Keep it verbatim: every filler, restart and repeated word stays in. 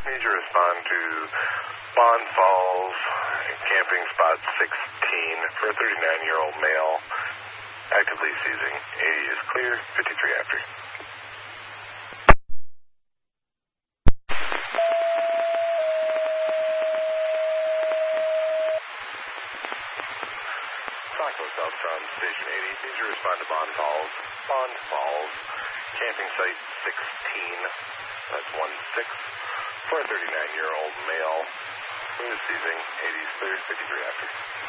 Need you to respond to Bond Falls, camping spot sixteen for a thirty-nine-year-old male, actively seizing. eighty is clear, fifty-three after. Taco South from Station eighty. Need you to respond to Bond Falls. Bond Falls, camping site sixteen, that's one six, for a thirty-nine-year-old male who is seizing. eighty is clear, fifty-three after.